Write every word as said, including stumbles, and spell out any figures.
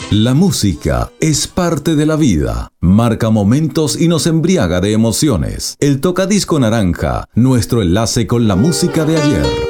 La música es parte de la vida, marca momentos y nos embriaga de emociones. El Tocadisco Naranja, nuestro enlace con la música de ayer.